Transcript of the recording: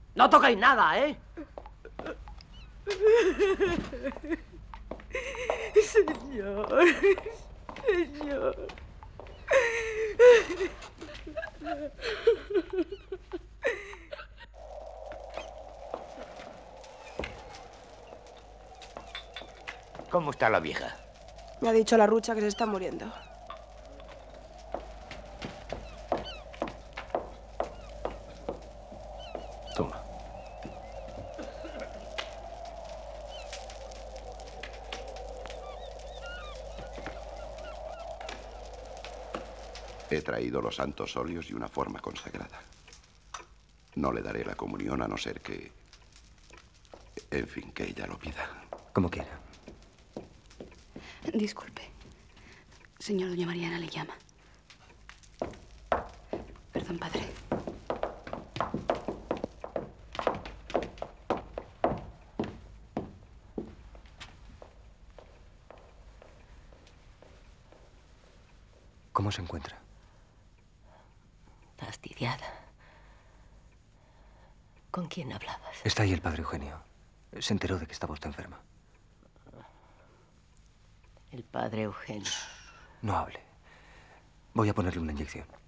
No toquéis nada, ¿eh? Señor, señor. ¿Cómo está la vieja? Me ha dicho la rucha que se está muriendo. Toma. He traído los santos óleos y una forma consagrada. No le daré la comunión a no ser que... En fin, que ella lo pida. Como quiera. Disculpe. Señor, doña Mariana le llama. Perdón, padre. ¿Cómo se encuentra? Fastidiada. ¿Con quién hablabas? Está ahí el padre Eugenio. Se enteró de que estaba usted enferma. El padre Eugenio. No hable. Voy a ponerle una inyección.